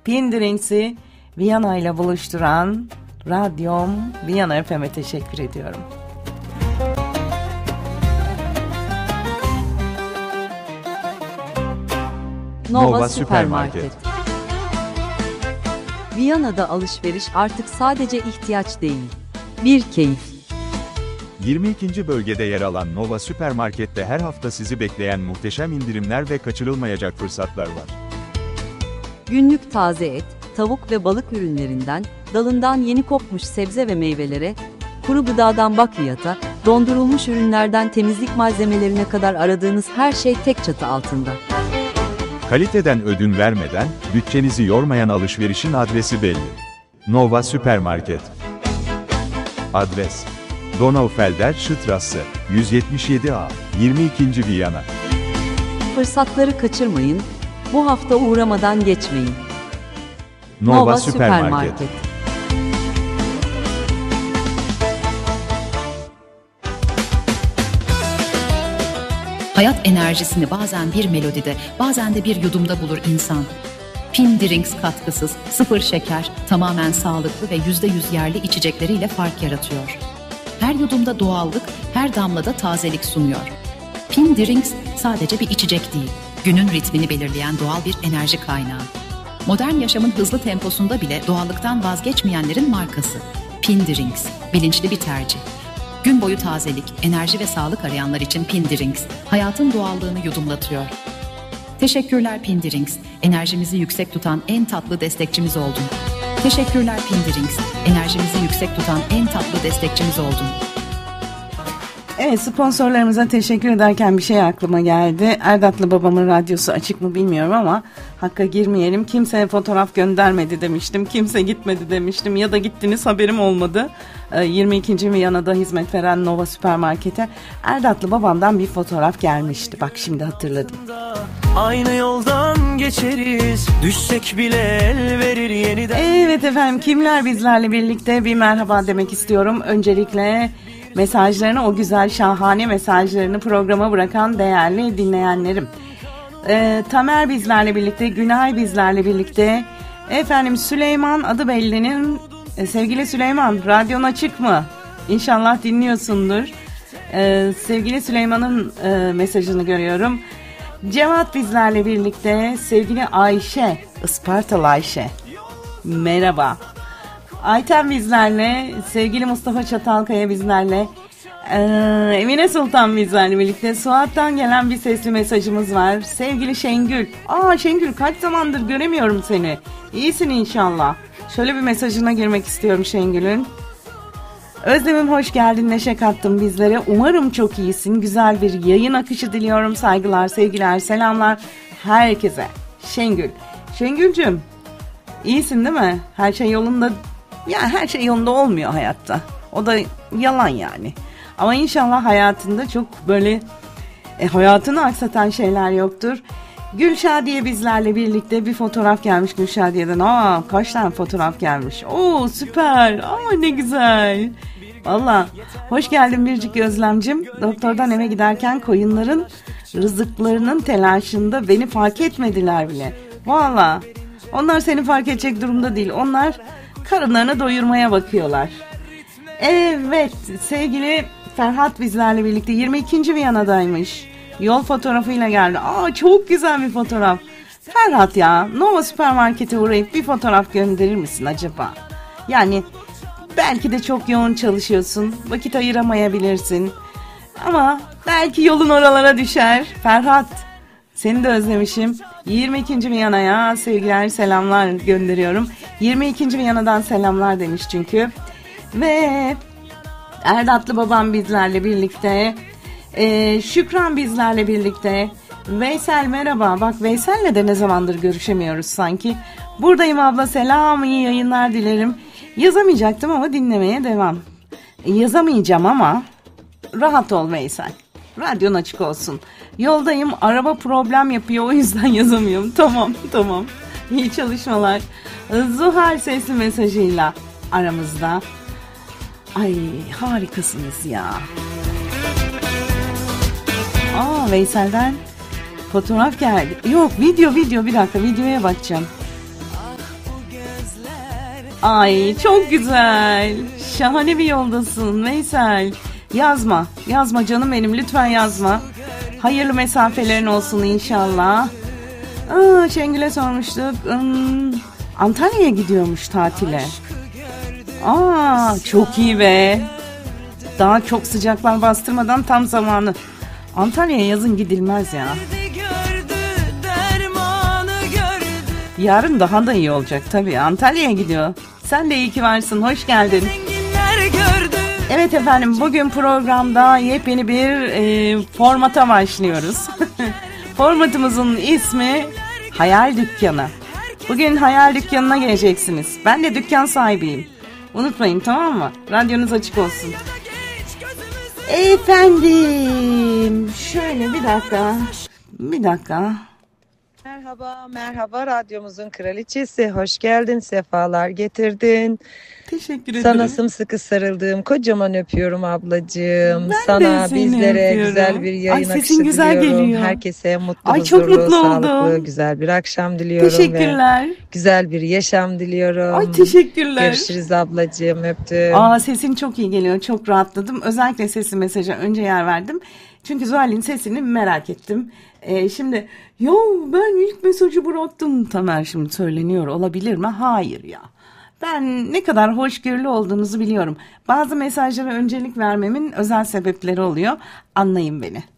Pindrings'i Viyana ile buluşturan radyom Viyana FM'e teşekkür ediyorum. Nova Süpermarket. Viyana'da alışveriş artık sadece ihtiyaç değil, bir keyif. 22. bölgede yer alan Nova Süpermarket'te her hafta sizi bekleyen muhteşem indirimler ve kaçırılmayacak fırsatlar var. Günlük taze et, tavuk ve balık ürünlerinden, dalından yeni kopmuş sebze ve meyvelere, kuru gıdadan bakliyata, dondurulmuş ürünlerden temizlik malzemelerine kadar aradığınız her şey tek çatı altında. Kaliteden ödün vermeden, bütçenizi yormayan alışverişin adresi belli. Nova Süpermarket. Adres: Donaufelder Straße 177A, 22. Viyana. Fırsatları kaçırmayın, bu hafta uğramadan geçmeyin. Nova Süpermarket. Hayat enerjisini bazen bir melodide, bazen de bir yudumda bulur insan. Pindrings katkısız, sıfır şeker, tamamen sağlıklı ve %100 yerli içecekleriyle fark yaratıyor. Her yudumda doğallık, her damlada tazelik sunuyor. Pindrings sadece bir içecek değil, günün ritmini belirleyen doğal bir enerji kaynağı. Modern yaşamın hızlı temposunda bile doğallıktan vazgeçmeyenlerin markası. Pindrings, bilinçli bir tercih. Gün boyu tazelik, enerji ve sağlık arayanlar için Pindrings, hayatın doğallığını yudumlatıyor. Teşekkürler Pindrings, enerjimizi yüksek tutan en tatlı destekçimiz oldun. Teşekkürler Pindrings, enerjimizi yüksek tutan en tatlı destekçimiz oldun. Evet, sponsorlarımıza teşekkür ederken bir şey aklıma geldi. Erdatlı babamın radyosu açık mı bilmiyorum ama hakka girmeyelim. Kimseye fotoğraf göndermedi demiştim. Kimse gitmedi demiştim. Ya da gittiniz haberim olmadı. 22. Viyana'da hizmet veren Nova Süpermarket'e Erdatlı babamdan bir fotoğraf gelmişti. Bak şimdi hatırladım. Aynı yoldan geçeriz, düşsek bile el verir yeniden. Evet efendim, kimler bizlerle birlikte bir merhaba demek istiyorum. Öncelikle mesajlarını, o güzel şahane mesajlarını programa bırakan değerli dinleyenlerim. Tamer bizlerle birlikte, Günay bizlerle birlikte. Efendim Süleyman adı bellinin, sevgili Süleyman, radyon açık mı? İnşallah dinliyorsundur. Sevgili Süleyman'ın mesajını görüyorum. Cevat bizlerle birlikte, sevgili Ayşe, Ispartalı Ayşe. Merhaba. Ayten bizlerle, sevgili Mustafa Çatalkaya bizlerle, Emine Sultan bizlerle birlikte. Suat'tan gelen bir sesli mesajımız var. Sevgili Şengül. Şengül, kaç zamandır göremiyorum seni. İyisin inşallah. Şöyle bir mesajına girmek istiyorum Şengül'ün. Özlemim, hoş geldin, neşe kattın bizlere. Umarım çok iyisin. Güzel bir yayın akışı diliyorum. Saygılar, sevgiler, selamlar herkese. Şengül. Şengül'cüm, iyisin değil mi? Her şey yolunda. Yani her şey yolunda olmuyor hayatta. O da yalan yani. Ama inşallah hayatında çok böyle hayatını aksatan şeyler yoktur. Gülşadiye bizlerle birlikte, bir fotoğraf gelmiş Gülşadiye'den. Kaç tane fotoğraf gelmiş. Süper. Ne güzel. Valla hoş geldin Bircik Özlemcim. Doktordan eve giderken koyunların rızıklarının telaşında beni fark etmediler bile. Valla onlar seni fark edecek durumda değil. Onlar karınlarını doyurmaya bakıyorlar. Evet, sevgili Ferhat bizlerle birlikte 22. Viyana'daymış. Yol fotoğrafıyla geldi. Çok güzel bir fotoğraf. Ferhat ya, Nova Süpermarket'e uğrayıp bir fotoğraf gönderir misin acaba? Yani belki de çok yoğun çalışıyorsun, vakit ayıramayabilirsin. Ama belki yolun oralara düşer. Ferhat, seni de özlemişim. 22. Viyana'ya sevgiler, selamlar gönderiyorum. 22. Viyana'dan selamlar demiş çünkü. Ve Erdatlı babam bizlerle birlikte. Şükran bizlerle birlikte. Veysel merhaba. Bak, Veysel'le de ne zamandır görüşemiyoruz sanki. Buradayım abla, selam, iyi yayınlar dilerim. Yazamayacaktım ama dinlemeye devam. Yazamayacağım ama rahat ol Veysel. Radyon açık olsun. Yoldayım, araba problem yapıyor, o yüzden yazamıyorum. Tamam. İyi çalışmalar. Zuhal sesli mesajıyla aramızda. Ay, harikasınız ya. Veysel'den fotoğraf geldi. Yok, video, bir dakika, videoya bakacağım. Ay çok güzel. Şahane bir yoldasın Veysel. Yazma canım benim, lütfen yazma. Hayırlı mesafelerin olsun inşallah. Şengül'e sormuştuk. Antalya'ya gidiyormuş tatile. Çok iyi be. Daha çok sıcaklar bastırmadan tam zamanı. Antalya'ya yazın gidilmez ya. Yarın daha da iyi olacak tabii. Antalya'ya gidiyor. Sen de iyi ki varsın. Hoş geldin. Evet efendim, bugün programda yepyeni bir formata başlıyoruz. Formatımızın ismi Hayal Dükkanı. Bugün Hayal Dükkanı'na geleceksiniz. Ben de dükkan sahibiyim. Unutmayın, tamam mı? Radyonuz açık olsun. Efendim, şöyle bir dakika. Merhaba radyomuzun kraliçesi. Hoş geldin, sefalar getirdin. Teşekkür ederim. Sana sımsıkı sarıldığım, kocaman öpüyorum ablacığım. Ben sana, de seni bizlere öpüyorum. güzel bir yayın akışı sesin güzel diliyorum. geliyor. Herkese mutlu, Ay, çok huzurlu, mutlu sağlıklı, oldum. güzel bir akşam diliyorum. Teşekkürler. Ve güzel bir yaşam diliyorum. Ay, teşekkürler. Görüşürüz ablacığım, öptüm. Sesin çok iyi geliyor. Çok rahatladım. Özellikle sesli mesaja önce yer verdim. Çünkü Zuhal'in sesini merak ettim. Şimdi ben ilk mesajı bıraktım. Tamer şimdi söyleniyor olabilir mi? Hayır ya. Ben ne kadar hoşgörülü olduğunuzu biliyorum. Bazı mesajlara öncelik vermemin özel sebepleri oluyor. Anlayın beni.